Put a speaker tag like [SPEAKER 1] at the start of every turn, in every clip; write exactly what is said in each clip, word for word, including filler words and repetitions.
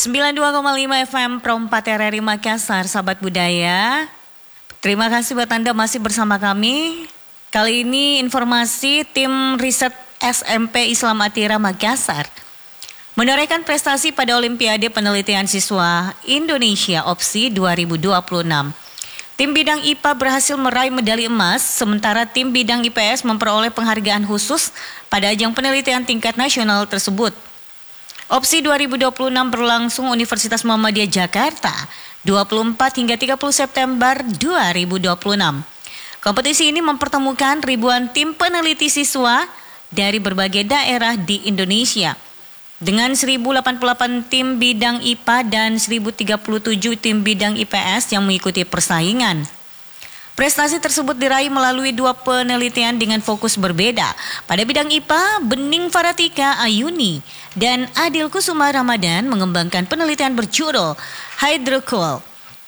[SPEAKER 1] sembilan puluh dua koma lima F M Pro empat R R I Makassar, sahabat budaya. Terima kasih buat Anda masih bersama kami. Kali ini informasi tim riset S M P Islam Atira Makassar menorehkan prestasi pada Olimpiade Penelitian Siswa Indonesia OPSI dua ribu dua puluh enam. Tim bidang I P A berhasil meraih medali emas, sementara tim bidang I P S memperoleh penghargaan khusus pada ajang penelitian tingkat nasional tersebut. OPSI dua ribu dua puluh enam berlangsung Universitas Muhammadiyah Jakarta dua puluh empat hingga tiga puluh September dua ribu dua puluh enam. Kompetisi ini mempertemukan ribuan tim peneliti siswa dari berbagai daerah di Indonesia. Dengan seribu delapan puluh delapan tim bidang I P A dan seribu tiga puluh tujuh tim bidang I P S yang mengikuti persaingan. Prestasi tersebut diraih melalui dua penelitian dengan fokus berbeda. Pada bidang I P A, Bening Faratika Ayuni dan Adil Kusuma Ramadan mengembangkan penelitian berjudul Hydrocool.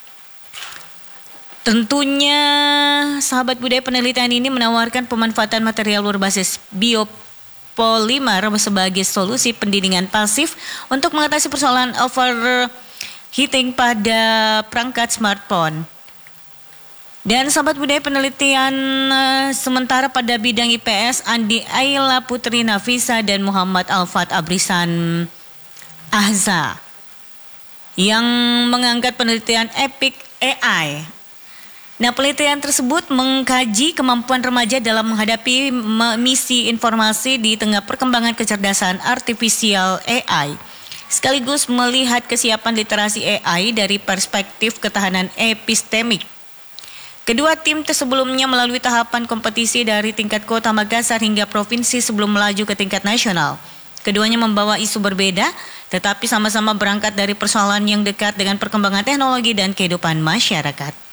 [SPEAKER 1] Tentunya sahabat budaya, penelitian ini menawarkan pemanfaatan material berbasis biopolimer sebagai solusi pendinginan pasif untuk mengatasi persoalan overheating pada perangkat smartphone. Dan sahabat budaya, penelitian uh, sementara pada bidang I P S, Andi Ayla Putri Nafisa dan Muhammad Alfat Abrisan Ahza yang mengangkat penelitian Epic A I. Nah, penelitian tersebut mengkaji kemampuan remaja dalam menghadapi misi informasi di tengah perkembangan kecerdasan artifisial A I, sekaligus melihat kesiapan literasi A I dari perspektif ketahanan epistemik. Kedua tim sebelumnya melalui tahapan kompetisi dari tingkat kota Makassar hingga provinsi sebelum melaju ke tingkat nasional. Keduanya membawa isu berbeda, tetapi sama-sama berangkat dari persoalan yang dekat dengan perkembangan teknologi dan kehidupan masyarakat.